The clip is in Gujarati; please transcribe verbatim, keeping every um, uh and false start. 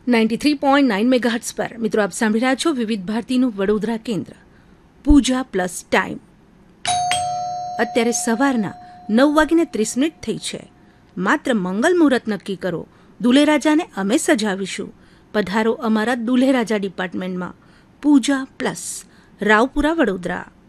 Ninety three point nine megahertz પર મિત્રો આપ સાંભળી રહ્યા છો વિવિધ ભારતીનું વડોદરા કેન્દ્ર પૂજા પ્લસ ટાઈમ. અત્યારે સવારના નવ વાગીને ત્રીસ મિનિટ થઈ છે. માત્ર મંગલ મુહૂર્ત નક્કી કરો, દુલ્હેરાજાને અમે સજાવીશું. પધારો અમારા દુલ્હેરાજા ડિપાર્ટમેન્ટમાં. પૂજા પ્લસ, રાવપુરા, વડોદરા.